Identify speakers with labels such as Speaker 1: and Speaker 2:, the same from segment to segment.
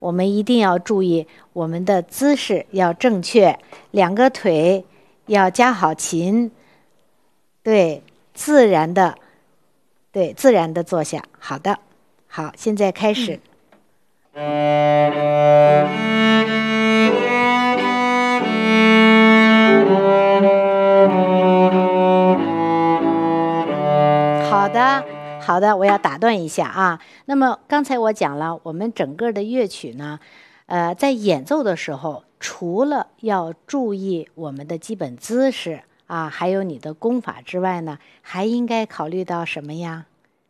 Speaker 1: 我们一定要注意我们的姿势要正确，两个腿要夹好琴，对，自然的坐下。好的，好，现在开始。好的，我要打断一下啊。那么刚才我讲了，我们整个的乐曲呢，在演奏的时候，除了要注意我们的基本姿势啊，还有你的功法之外呢，还应该考虑到什么呀？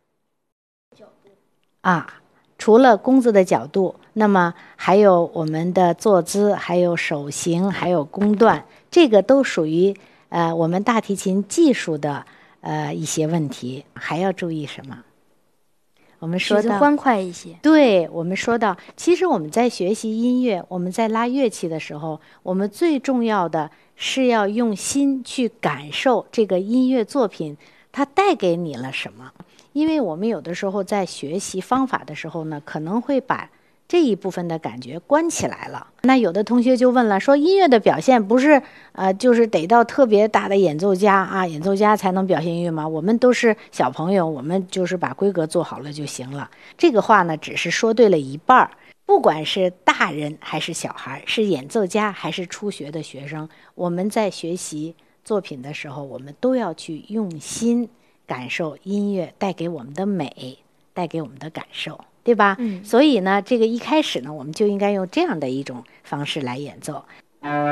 Speaker 1: 啊，除了弓子的角度，那么还有我们的坐姿，还有手型，还有弓段，这个都属于我们大提琴技术的一些问题，还要注意什么？我们说到
Speaker 2: 欢快一些。
Speaker 1: 对，我们说到，其实我们在学习音乐，我们在拉乐器的时候，我们最重要的是要用心去感受这个音乐作品，它带给你了什么。因为我们有的时候在学习方法的时候呢，可能会把这一部分的感觉关起来了。那有的同学就问了，说音乐的表现不是就是得到特别大的演奏家啊，演奏家才能表现音乐吗？我们都是小朋友，我们就是把规格做好了就行了。这个话呢，只是说对了一半儿。不管是大人还是小孩，是演奏家还是初学的学生，我们在学习作品的时候，我们都要去用心感受音乐带给我们的美，带给我们的感受，对吧？所以呢，这个一开始呢，我们就应该用这样的一种方式来演奏。